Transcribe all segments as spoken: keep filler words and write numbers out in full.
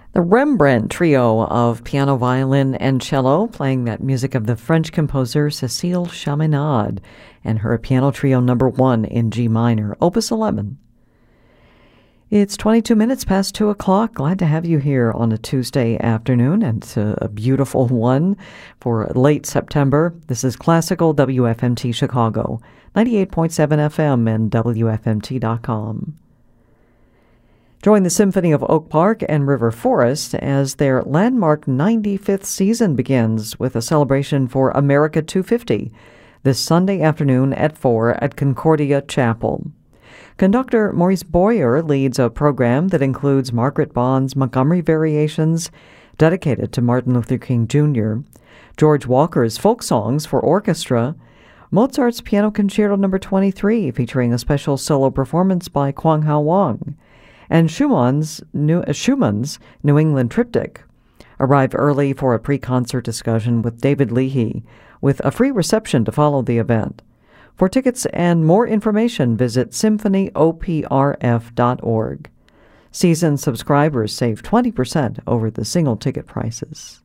The Rembrandt Trio of piano, violin, and cello, playing that music of the French composer Cécile Chaminade and her piano trio number one in G minor, opus eleven. It's twenty-two minutes past two o'clock. Glad to have you here on a Tuesday afternoon, and it's a, a beautiful one for late September. This is Classical W F M T Chicago, ninety-eight point seven F M and W F M T dot com. Join the Symphony of Oak Park and River Forest as their landmark ninety-fifth season begins with a celebration for America two fifty this Sunday afternoon at four at Concordia Chapel. Conductor Maurice Boyer leads a program that includes Margaret Bond's Montgomery Variations, dedicated to Martin Luther King Junior, George Walker's folk songs for orchestra, Mozart's Piano Concerto number twenty-three, featuring a special solo performance by Kwang Hao Wang, and Schumann's New, uh, Schumann's New England Triptych. Arrive early for a pre-concert discussion with David Leahy, with a free reception to follow the event. For tickets and more information, visit symphony o p r f dot org. Season subscribers save twenty percent over the single ticket prices.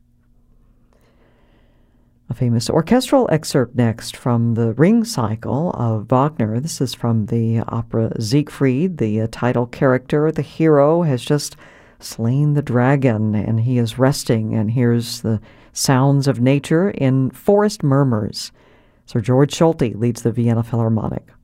A famous orchestral excerpt next from the Ring Cycle of Wagner. This is from the opera Siegfried. The uh, title character, the hero, has just slain the dragon, and he is resting and hears the sounds of nature in forest murmurs. Sir George Solti leads the Vienna Philharmonic.